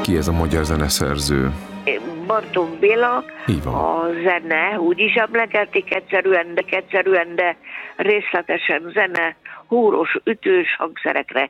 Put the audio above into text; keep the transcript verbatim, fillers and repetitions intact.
ki ez a magyar zeneszerző? Bartók Béla. Így van. A zene, úgy is emlegetik egyszerűen, de egyszerűen, de részletesen zene, húros, ütős hangszerekre